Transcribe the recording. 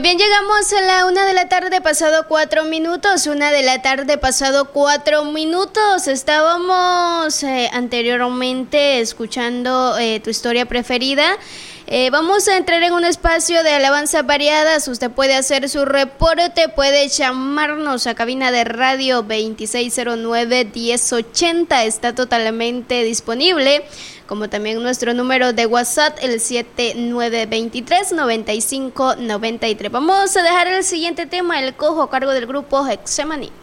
Bien, llegamos a la 1 de la tarde pasado 4 minutos, 1 de la tarde pasado 4 minutos. Estábamos anteriormente escuchando tu historia preferida. Vamos a entrar en un espacio de alabanzas variadas. Usted puede hacer su reporte, puede llamarnos a cabina de radio 2609-1080. Está totalmente disponible, como también nuestro número de WhatsApp, el 7923-9593. Vamos a dejar el siguiente tema, el cojo, a cargo del grupo Hexemani.